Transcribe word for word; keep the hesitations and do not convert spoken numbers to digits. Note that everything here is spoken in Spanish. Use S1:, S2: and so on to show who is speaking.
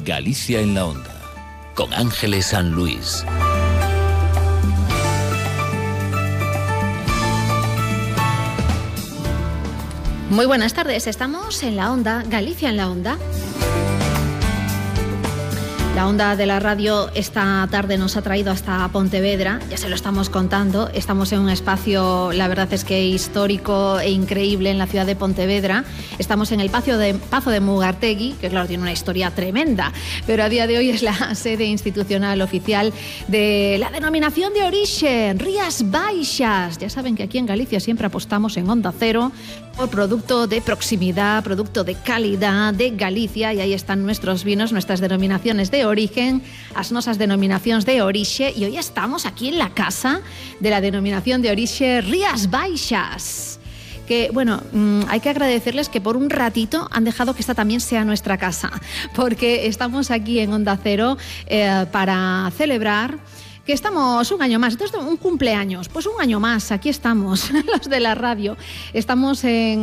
S1: Galicia en la Onda, con Ángeles San Luis.
S2: Muy buenas tardes, estamos en la Onda, Galicia en la Onda. La Onda de la radio esta tarde nos ha traído hasta Pontevedra, ya se lo estamos contando, estamos en un espacio, la verdad es que histórico e increíble en la ciudad de Pontevedra, estamos en el Pazo de, Pazo de Mugartegui, que claro, tiene una historia tremenda, pero a día de hoy es la sede institucional oficial de la denominación de origen, Rías Baixas. Ya saben que aquí en Galicia siempre apostamos en Onda Cero por producto de proximidad, producto de calidad de Galicia, y ahí están nuestros vinos, nuestras denominaciones de origen, as nosas denominacións de orixe, e hoy estamos aquí en la casa de la denominación de orixe Rías Baixas. Que, bueno, mmm, hay que agradecerles que por un ratito han dejado que esta también sea nuestra casa, porque estamos aquí en Onda Cero eh, para celebrar que estamos un año más, entonces un cumpleaños, pues un año más, aquí estamos, los de la radio, estamos en